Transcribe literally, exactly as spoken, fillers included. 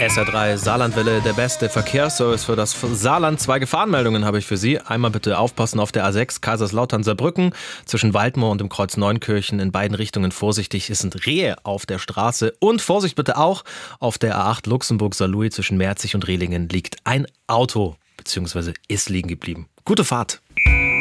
S R drei Saarlandwelle, der beste Verkehrsservice für das Saarland. Zwei Gefahrenmeldungen habe ich für Sie. Einmal bitte aufpassen auf der A sechs Kaiserslautern-Saarbrücken zwischen Waldmoor und dem Kreuz Neunkirchen. In beiden Richtungen vorsichtig, es sind Rehe auf der Straße. Und Vorsicht bitte auch auf der A acht Luxemburg-Saarlouis zwischen Merzig und Rehlingen liegt ein Auto, beziehungsweise ist liegen geblieben. Gute Fahrt.